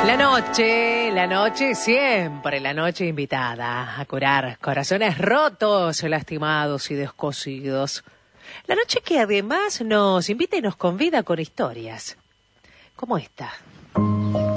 La noche siempre, la noche invitada a curar corazones rotos, lastimados y descosidos. La noche que además nos invita y nos convida con historias, como esta.